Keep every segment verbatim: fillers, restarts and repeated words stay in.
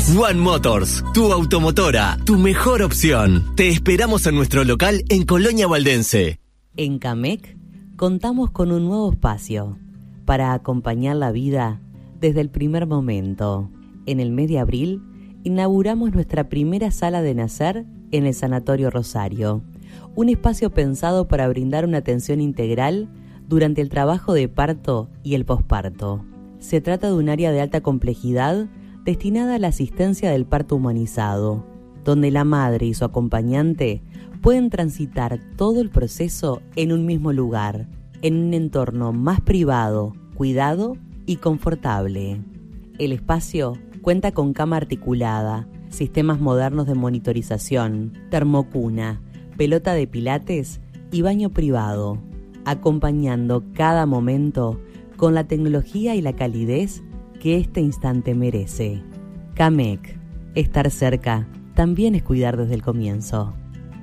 One Motors, tu automotora, tu mejor opción. Te esperamos en nuestro local en Colonia Valdense. En Camec contamos con un nuevo espacio para acompañar la vida desde el primer momento. En el mes de abril inauguramos nuestra primera sala de nacer en el Sanatorio Rosario, un espacio pensado para brindar una atención integral durante el trabajo de parto y el posparto. Se trata de un área de alta complejidad destinada a la asistencia del parto humanizado, donde la madre y su acompañante pueden transitar todo el proceso en un mismo lugar, en un entorno más privado, cuidado y confortable. El espacio cuenta con cama articulada, sistemas modernos de monitorización, termocuna, pelota de pilates y baño privado, acompañando cada momento con la tecnología y la calidez que este instante merece. Camec, estar cerca también es cuidar desde el comienzo.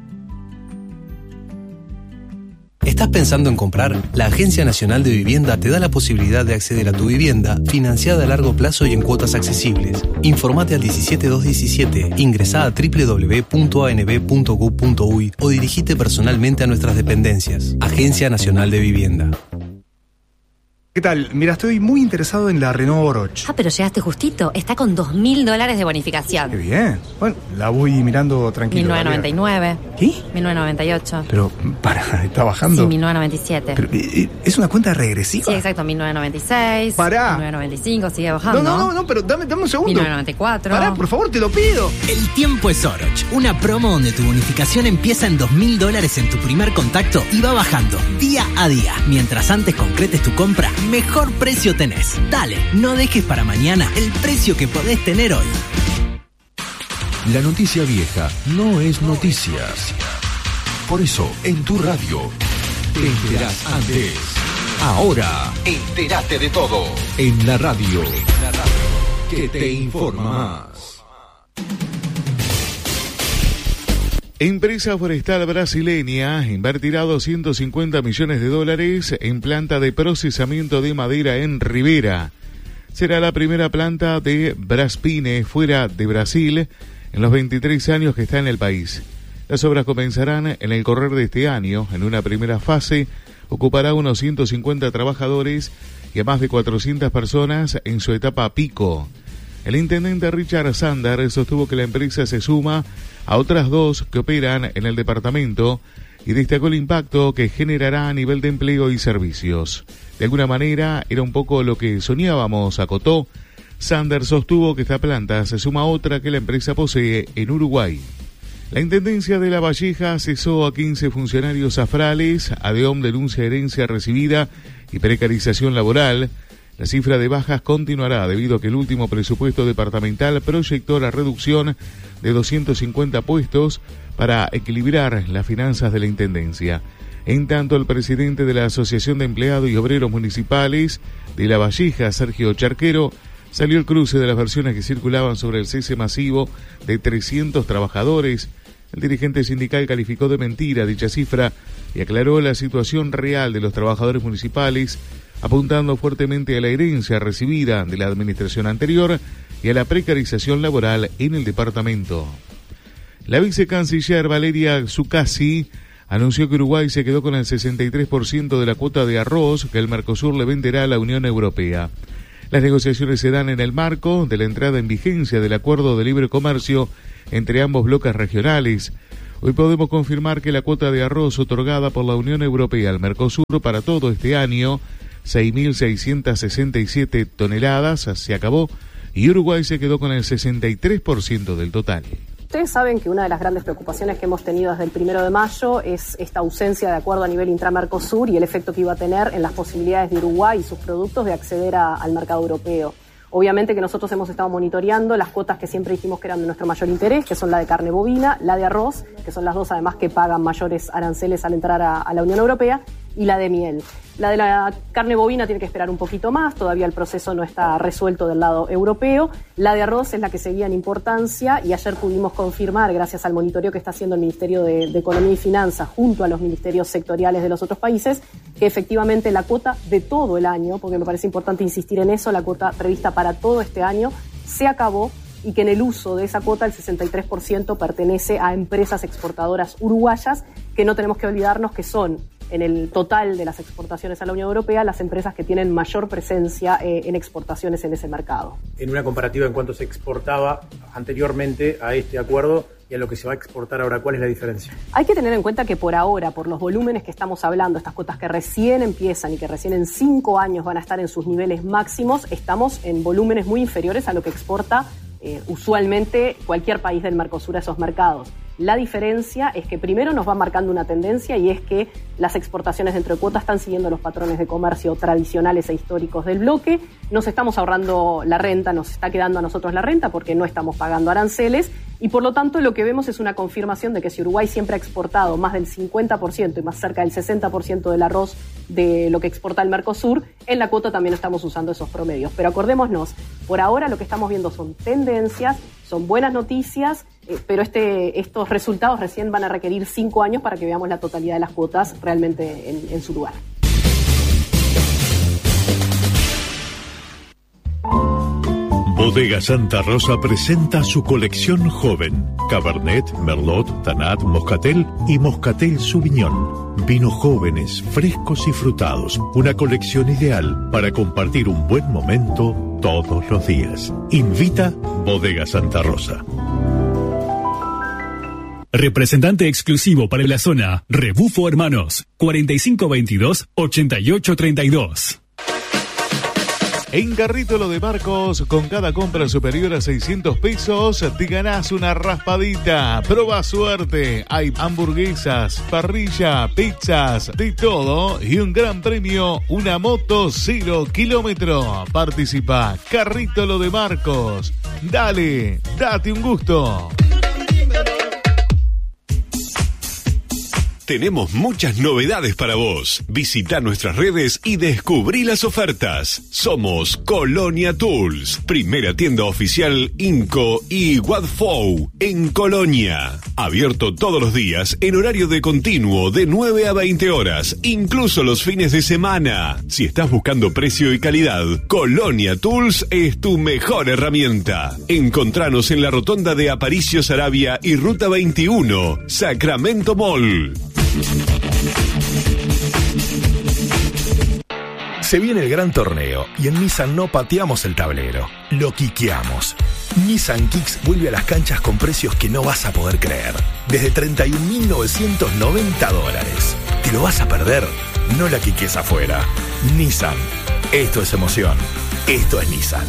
¿Estás pensando en comprar? La Agencia Nacional de Vivienda te da la posibilidad de acceder a tu vivienda financiada a largo plazo y en cuotas accesibles. Informate al diecisiete dos diecisiete, ingresá a doble u doble u doble u punto a n b punto gov punto u y o dirigite personalmente a nuestras dependencias. Agencia Nacional de Vivienda. ¿Qué tal? Mira, estoy muy interesado en la Renault Oroch. Ah, pero llegaste justito. Está con dos mil dólares de bonificación. Qué bien. Bueno, la voy mirando tranquilo. mil novecientos noventa y nueve. ¿Qué? mil novecientos noventa y ocho. Pero, para, ¿está bajando? Sí, mil novecientos noventa y siete. Pero, ¿es una cuenta regresiva? Sí, exacto, mil novecientos noventa y seis. Pará. mil novecientos noventa y cinco, sigue bajando. No, no, no, no pero dame, dame un segundo. mil novecientos noventa y cuatro. Pará, por favor, te lo pido. El tiempo es Oroch, una promo donde tu bonificación empieza en dos mil dólares en tu primer contacto y va bajando día a día. Mientras antes concretes tu compra, mejor precio tenés. Dale, no dejes para mañana el precio que podés tener hoy. La noticia vieja no es noticia. Por eso, en tu radio, te enterás antes. Ahora, entérate de todo. En la radio, que te informa más. Empresa forestal brasileña invertirá doscientos cincuenta millones de dólares en planta de procesamiento de madera en Rivera. Será la primera planta de Braspine fuera de Brasil en los veintitrés años que está en el país. Las obras comenzarán en el correr de este año. En una primera fase ocupará unos ciento cincuenta trabajadores y a más de cuatrocientas personas en su etapa pico. El intendente Richard Sander sostuvo que la empresa se suma a otras dos que operan en el departamento y destacó el impacto que generará a nivel de empleo y servicios. De alguna manera era un poco lo que soñábamos, acotó. Sander sostuvo que esta planta se suma a otra que la empresa posee en Uruguay. La Intendencia de La Valleja cesó a quince funcionarios afrales. ADEOM denuncia herencia recibida y precarización laboral. La cifra de bajas continuará debido a que el último presupuesto departamental proyectó la reducción de doscientos cincuenta puestos para equilibrar las finanzas de la Intendencia. En tanto, el presidente de la Asociación de Empleados y Obreros Municipales de La Valleja, Sergio Charquero, salió el cruce de las versiones que circulaban sobre el cese masivo de trescientos trabajadores. El dirigente sindical calificó de mentira dicha cifra y aclaró la situación real de los trabajadores municipales, apuntando fuertemente a la herencia recibida de la administración anterior y a la precarización laboral en el departamento. La vicecanciller Valeria Zuccasi anunció que Uruguay se quedó con el sesenta y tres por ciento de la cuota de arroz que el Mercosur le venderá a la Unión Europea. Las negociaciones se dan en el marco de la entrada en vigencia del Acuerdo de Libre Comercio entre ambos bloques regionales. Hoy podemos confirmar que la cuota de arroz otorgada por la Unión Europea al Mercosur para todo este año, seis mil seiscientas sesenta y siete toneladas, se acabó y Uruguay se quedó con el sesenta y tres por ciento del total. Ustedes saben que una de las grandes preocupaciones que hemos tenido desde el primero de mayo es esta ausencia de acuerdo a nivel intramercosur y el efecto que iba a tener en las posibilidades de Uruguay y sus productos de acceder a, al mercado europeo. Obviamente que nosotros hemos estado monitoreando las cuotas que siempre dijimos que eran de nuestro mayor interés, que son la de carne bovina, la de arroz, que son las dos además que pagan mayores aranceles al entrar a, a la Unión Europea, y la de miel. La de la carne bovina tiene que esperar un poquito más, todavía el proceso no está resuelto del lado europeo. La de arroz es la que seguía en importancia y ayer pudimos confirmar, gracias al monitoreo que está haciendo el Ministerio de, de Economía y Finanzas junto a los ministerios sectoriales de los otros países, que efectivamente la cuota de todo el año, porque me parece importante insistir en eso, la cuota prevista para todo este año, se acabó y que en el uso de esa cuota el sesenta y tres por ciento pertenece a empresas exportadoras uruguayas, que no tenemos que olvidarnos que son, en el total de las exportaciones a la Unión Europea, las empresas que tienen mayor presencia eh, en exportaciones en ese mercado. En una comparativa en cuánto se exportaba anteriormente a este acuerdo y a lo que se va a exportar ahora, ¿cuál es la diferencia? Hay que tener en cuenta que por ahora, por los volúmenes que estamos hablando, estas cuotas que recién empiezan y que recién en cinco años van a estar en sus niveles máximos, estamos en volúmenes muy inferiores a lo que exporta eh, usualmente cualquier país del Mercosur a esos mercados. La diferencia es que primero nos va marcando una tendencia, y es que las exportaciones dentro de cuotas están siguiendo los patrones de comercio tradicionales e históricos del bloque. Nos estamos ahorrando la renta, nos está quedando a nosotros la renta porque no estamos pagando aranceles, y por lo tanto lo que vemos es una confirmación de que si Uruguay siempre ha exportado más del cincuenta por ciento y más cerca del sesenta por ciento del arroz de lo que exporta el Mercosur, en la cuota también estamos usando esos promedios. Pero acordémonos, por ahora lo que estamos viendo son tendencias, son buenas noticias, eh, pero este, estos resultados recién van a requerir cinco años para que veamos la totalidad de las cuotas realmente en, en su lugar. Bodega Santa Rosa presenta su colección joven: Cabernet, Merlot, Tanat, Moscatel y Moscatel Sauvignon. Vinos jóvenes, frescos y frutados. Una colección ideal para compartir un buen momento todos los días. Invita Bodega Santa Rosa. Representante exclusivo para la zona, Rebufo Hermanos, cuarenta y cinco veintidós, ochenta y ocho treinta y dos. En Carrito Lo de Marcos, con cada compra superior a seiscientos pesos, te ganás una raspadita. Proba suerte. Hay hamburguesas, parrilla, pizzas, de todo. Y un gran premio, una moto cero kilómetro. Participa. Carrito Lo de Marcos. Dale, date un gusto. Tenemos muchas novedades para vos. Visita nuestras redes y descubrí las ofertas. Somos Colonia Tools, primera tienda oficial Inco y Wadfou en Colonia. Abierto todos los días en horario de continuo de nueve a veinte horas, incluso los fines de semana. Si estás buscando precio y calidad, Colonia Tools es tu mejor herramienta. Encontranos en la rotonda de Aparicio Saravia y Ruta veintiuno, Sacramento Mall. Se viene el gran torneo y en Nissan no pateamos el tablero, lo quiqueamos. Nissan Kicks vuelve a las canchas con precios que no vas a poder creer. Desde treinta y un mil novecientos noventa dólares. ¿Te lo vas a perder? No la quiques afuera. Nissan. Esto es emoción. Esto es Nissan.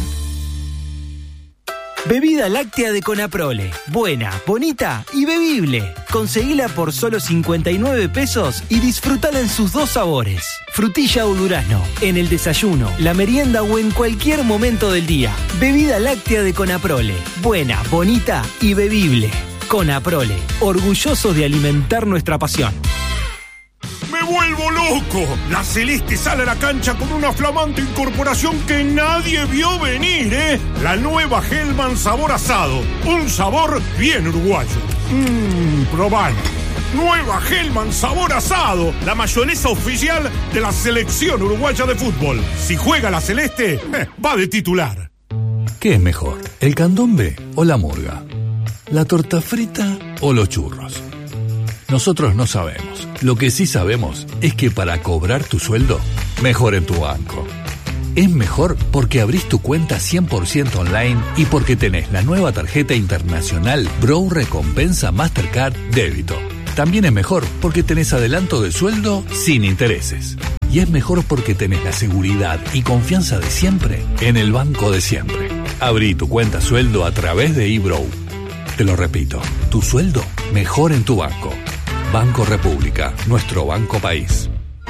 Bebida láctea de Conaprole. Buena, bonita y bebible. Conseguila por solo cincuenta y nueve pesos y disfrutala en sus dos sabores. Frutilla o durazno. En el desayuno, la merienda o en cualquier momento del día. Bebida láctea de Conaprole. Buena, bonita y bebible. Conaprole. Orgulloso de alimentar nuestra pasión. ¡Me vuelvo loco! La Celeste sale a la cancha con una flamante incorporación que nadie vio venir, ¿eh? La nueva Hellman sabor asado. Un sabor bien uruguayo. Mmm, probalo. Nueva Hellman sabor asado. La mayonesa oficial de la selección uruguaya de fútbol. Si juega la Celeste, eh, va de titular. ¿Qué es mejor, el candombe o la murga? ¿La torta frita o los churros? Nosotros no sabemos. Lo que sí sabemos es que para cobrar tu sueldo, mejor en tu banco. Es mejor porque abrís tu cuenta cien por ciento online y porque tenés la nueva tarjeta internacional Bro Recompensa Mastercard Débito. También es mejor porque tenés adelanto de sueldo sin intereses. Y es mejor porque tenés la seguridad y confianza de siempre en el banco de siempre. Abrí tu cuenta sueldo a través de eBrow. Te lo repito, tu sueldo mejor en tu banco. Banco República, nuestro banco país.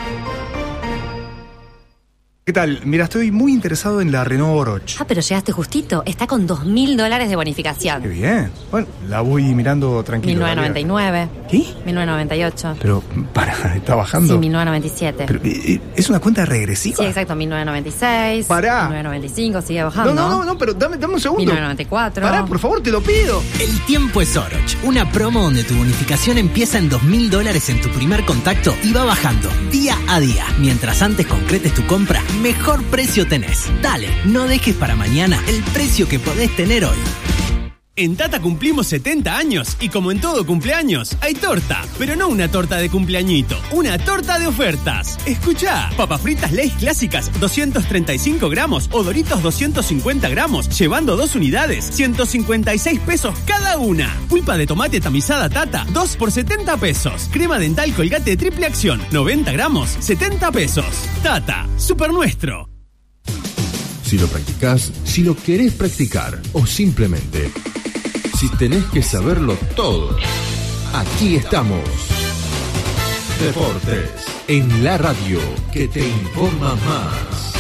¿Qué tal? Mira, estoy muy interesado en la Renault Oroch. Ah, pero llegaste justito. Está con dos mil dólares de bonificación. Qué bien. Bueno, la voy mirando tranquilo. mil novecientos noventa y nueve. ¿Qué? mil novecientos noventa y ocho. Pero, para, ¿está bajando? Sí, mil novecientos noventa y siete. Pero, ¿es una cuenta regresiva? Sí, exacto, mil novecientos noventa y seis. Pará. mil novecientos noventa y cinco, sigue bajando. No, no, no, no, pero dame, dame un segundo. mil novecientos noventa y cuatro. Pará, por favor, te lo pido. El tiempo es Oroch, una promo donde tu bonificación empieza en dos mil dólares en tu primer contacto y va bajando día a día. Mientras antes concretes tu compra, mejor precio tenés. Dale, no dejes para mañana el precio que podés tener hoy. En Tata cumplimos setenta años y como en todo cumpleaños, hay torta, pero no una torta de cumpleañito, una torta de ofertas. Escuchá, papas fritas Lay's clásicas doscientos treinta y cinco gramos o Doritos doscientos cincuenta gramos, llevando dos unidades, ciento cincuenta y seis pesos cada una. Pulpa de tomate tamizada Tata, dos por setenta pesos. Crema dental Colgate triple acción, noventa gramos, setenta pesos. Tata, super nuestro. Si lo practicás, si lo querés practicar o simplemente si tenés que saberlo todo, aquí estamos. Deportes en la radio que te informa más.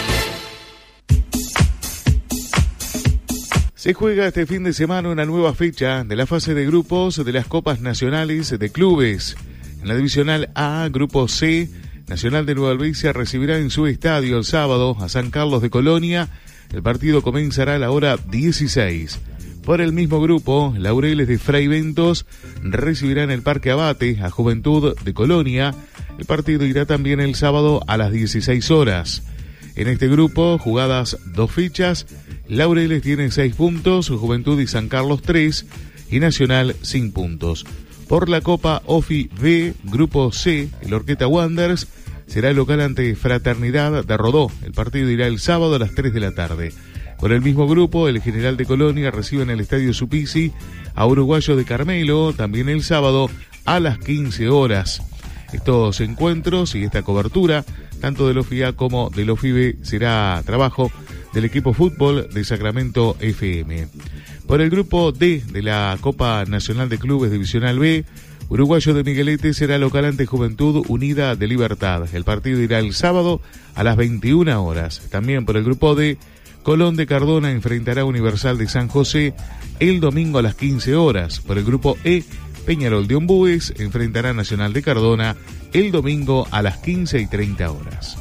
Se juega este fin de semana una nueva fecha de la fase de grupos de las Copas Nacionales de Clubes. En la Divisional A, Grupo C, Nacional de Nueva Albesia recibirá en su estadio el sábado a San Carlos de Colonia. El partido comenzará a la hora dieciséis. Por el mismo grupo, Laureles de Fray Bentos recibirá en el Parque Abate a Juventud de Colonia. El partido irá también el sábado a las dieciséis horas. En este grupo, jugadas dos fichas, Laureles tiene seis puntos, Juventud y San Carlos tres y Nacional sin puntos. Por la Copa Ofi B, Grupo C, el Orqueta Wanderers será local ante Fraternidad de Rodó. El partido irá el sábado a las tres de la tarde. Por el mismo grupo, el General de Colonia recibe en el Estadio Supisi a Uruguayo de Carmelo, también el sábado a las quince horas. Estos encuentros y esta cobertura, tanto del Ofi A como del Ofi B, será trabajo del equipo fútbol de Sacramento F M. Por el grupo D de la Copa Nacional de Clubes Divisional B, Uruguayo de Miguelete será local ante Juventud Unida de Libertad. El partido irá el sábado a las veintiuna horas. También por el grupo D, Colón de Cardona enfrentará a Universal de San José el domingo a las quince horas. Por el grupo E, Peñarol de Ombúes enfrentará a Nacional de Cardona el domingo a las quince y treinta horas.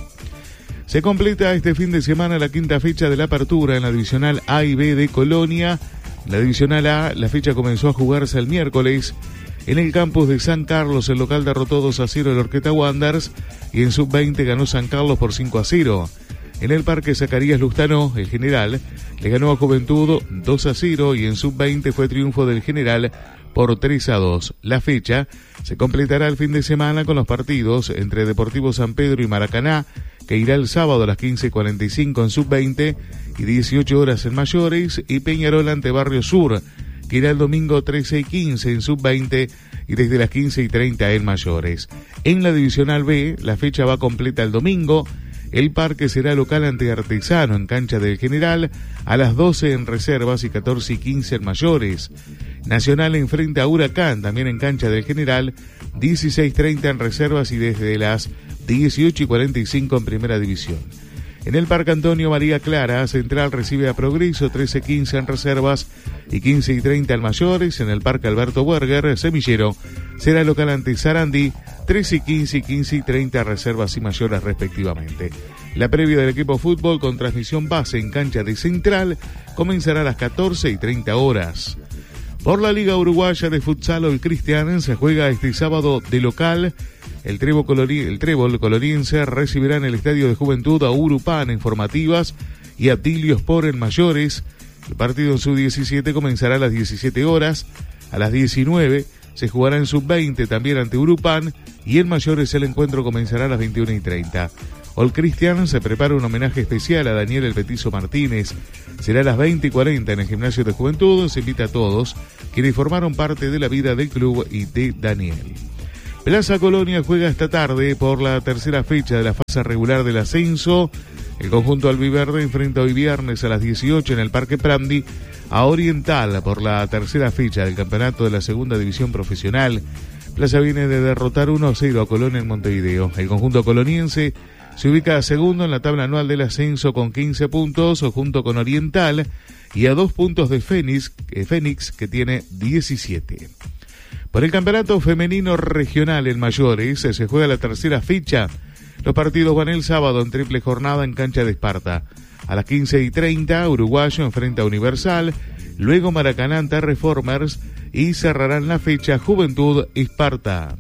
Se completa este fin de semana la quinta fecha de la apertura en la Divisional A y B de Colonia. En la Divisional A, la fecha comenzó a jugarse el miércoles. En el campus de San Carlos, el local derrotó dos a cero el Orqueta Wanderers y en sub veinte ganó San Carlos por cinco a cero. En el Parque Zacarías Lustano, el General le ganó a Juventud dos a cero y en sub veinte fue triunfo del General por tres a dos. La fecha se completará el fin de semana con los partidos entre Deportivo San Pedro y Maracaná, que irá el sábado a las quince cuarenta y cinco en sub veinte y dieciocho horas en mayores, y Peñarol ante Barrio Sur, que irá el domingo trece y quince en sub veinte y desde las quince y treinta en mayores. En la Divisional B, la fecha va completa el domingo. El Parque será local ante Artesano en cancha del General a las doce en reservas y catorce y quince en mayores. Nacional enfrenta a Huracán también en cancha del General, dieciséis treinta en reservas y desde las dieciocho y cuarenta y cinco en primera división. En el Parque Antonio María Clara, Central recibe a Progreso, trece quince en reservas y quince y treinta en mayores. En el Parque Alberto Werger, Semillero será local ante Sarandí, trece y quince y quince y treinta reservas y mayores respectivamente. La previa del equipo fútbol con transmisión base en cancha de Central comenzará a las catorce y treinta horas. Por la Liga Uruguaya de Futsal, el Cristian se juega este sábado de local. El Trébol, Colori, el Trébol Coloriense recibirá en el Estadio de Juventud a Urupán en formativas y a Tiliospor en mayores. El partido en sub diecisiete comenzará a las diecisiete horas. A las diecinueve se jugará en sub veinte también ante Urupán y en mayores el encuentro comenzará a las veintiuna y treinta. All Christian se prepara un homenaje especial a Daniel El Petizo Martínez. Será a las veinte y cuarenta en el Gimnasio de Juventud. Se invita a todos quienes formaron parte de la vida del club y de Daniel. Plaza Colonia juega esta tarde por la tercera fecha de la fase regular del ascenso. El conjunto albiverde enfrenta hoy viernes a las dieciocho en el Parque Prandi a Oriental por la tercera fecha del campeonato de la segunda división profesional. Plaza viene de derrotar uno a cero a Colonia en Montevideo. El conjunto coloniense se ubica segundo en la tabla anual del ascenso con quince puntos junto con Oriental y a dos puntos de Fénix, eh, Fénix que tiene diecisiete. Por el campeonato femenino regional en mayores se juega la tercera fecha. Los partidos van el sábado en triple jornada en cancha de Esparta. A las quince y treinta, Uruguayo enfrenta a Universal, luego Maracaná ante Reformers y cerrarán la fecha Juventud Esparta.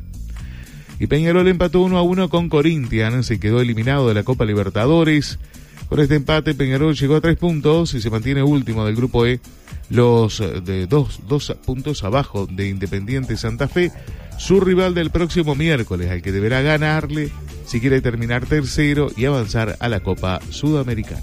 Y Peñarol empató uno a uno con Corinthians y quedó eliminado de la Copa Libertadores. Con este empate, Peñarol llegó a tres puntos y se mantiene último del grupo E los de dos, dos puntos abajo de Independiente Santa Fe, su rival del próximo miércoles, al que deberá ganarle si quiere terminar tercero y avanzar a la Copa Sudamericana.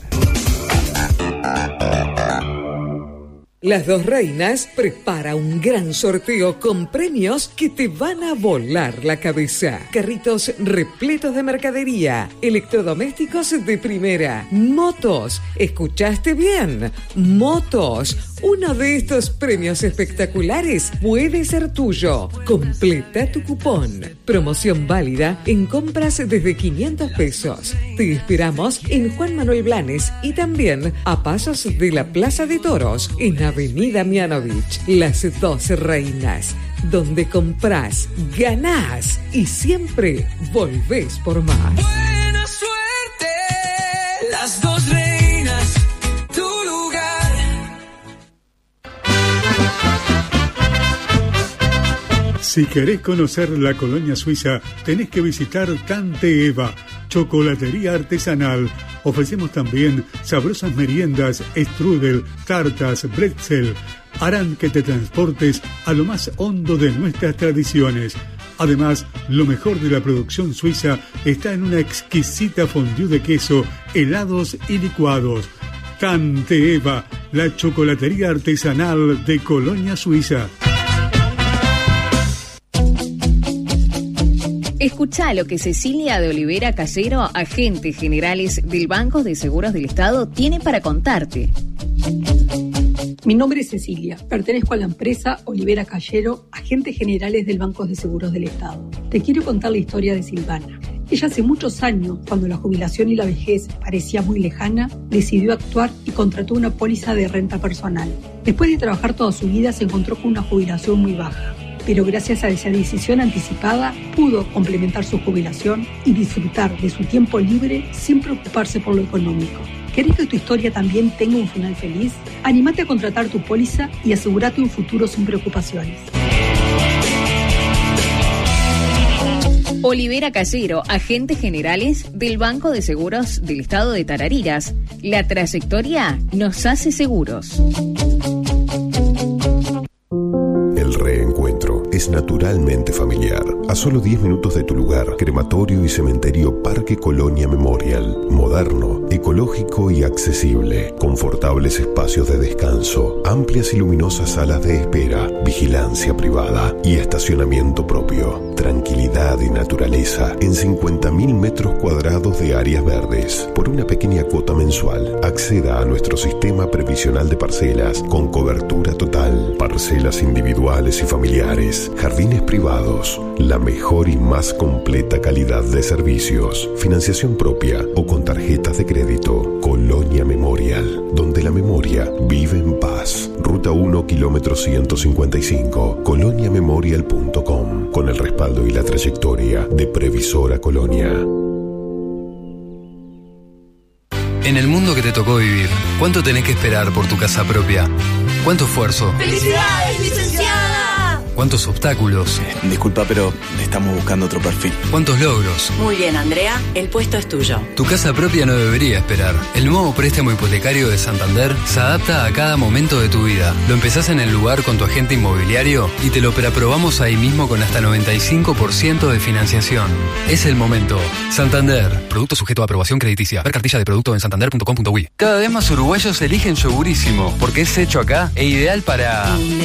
Las Dos Reinas prepara un gran sorteo con premios que te van a volar la cabeza. Carritos repletos de mercadería, electrodomésticos de primera, motos. ¿Escuchaste bien? Motos. Uno de estos premios espectaculares puede ser tuyo. Completa tu cupón. Promoción válida en compras desde quinientos pesos. Te esperamos en Juan Manuel Blanes y también a pasos de la Plaza de Toros en Avenida Mianovich. Las Dos Reinas, donde comprás, ganás y siempre volvés por más. Buena suerte, Las Dos Reinas, tu lugar. Si querés conocer la colonia suiza, tenés que visitar Tante Eva, chocolatería artesanal. Ofrecemos también sabrosas meriendas, strudel, tartas, bretzel. Harán que te transportes a lo más hondo de nuestras tradiciones. Además, lo mejor de la producción suiza está en una exquisita fondue de queso, helados y licuados. Tante Eva, la chocolatería artesanal de Colonia Suiza. Escuchá lo que Cecilia de Olivera Callero, agente generales del Banco de Seguros del Estado, tiene para contarte. Mi nombre es Cecilia, pertenezco a la empresa Olivera Callero, agentes generales del Banco de Seguros del Estado. Te quiero contar la historia de Silvana. Ella hace muchos años, cuando la jubilación y la vejez parecía muy lejana, decidió actuar y contrató una póliza de renta personal. Después de trabajar toda su vida, se encontró con una jubilación muy baja. Pero gracias a esa decisión anticipada, pudo complementar su jubilación y disfrutar de su tiempo libre sin preocuparse por lo económico. ¿Querés que tu historia también tenga un final feliz? Anímate a contratar tu póliza y asegúrate un futuro sin preocupaciones. Olivera Callero, agentes generales del Banco de Seguros del Estado de Tarariras. La trayectoria nos hace seguros. El reencuentro es naturalmente familiar. A solo diez minutos de tu lugar, crematorio y cementerio Parque Colonia Memorial. Moderno, ecológico y accesible. Confortables espacios de descanso, amplias y luminosas salas de espera, vigilancia privada y estacionamiento propio. Tranquilidad y naturaleza en cincuenta mil metros cuadrados de áreas verdes. Por una pequeña cuota mensual, acceda a nuestro sistema previsional de parcelas con cobertura total. Parcelas individuales y familiares, jardines privados, la mejor y más completa calidad de servicios, financiación propia o con tarjetas de crédito. Colonia Memorial, donde la memoria vive en paz. Ruta uno, kilómetro ciento cincuenta y cinco, colonia memorial punto com, con el respaldo y la trayectoria de Previsora Colonia. En el mundo que te tocó vivir, ¿cuánto tenés que esperar por tu casa propia? ¿Cuánto esfuerzo? ¡Felicidades, licenciada! ¿Cuántos obstáculos? Eh, disculpa, pero estamos buscando otro perfil. ¿Cuántos logros? Muy bien, Andrea, el puesto es tuyo. Tu casa propia no debería esperar. El nuevo préstamo hipotecario de Santander se adapta a cada momento de tu vida. Lo empezás en el lugar con tu agente inmobiliario y te lo preaprobamos ahí mismo con hasta noventa y cinco por ciento de financiación. Es el momento. Santander. Producto sujeto a aprobación crediticia. Ver cartilla de producto en santander punto com punto uy. Cada vez más uruguayos eligen Yogurísimo porque es hecho acá e ideal para... Un